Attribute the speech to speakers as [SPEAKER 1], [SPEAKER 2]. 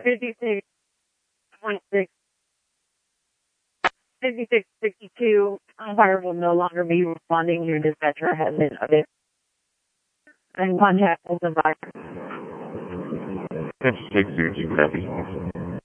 [SPEAKER 1] 56.6, 5662. Fire will no longer be responding. Your dispatcher has been noted. And contact will survive.
[SPEAKER 2] 5662, copy.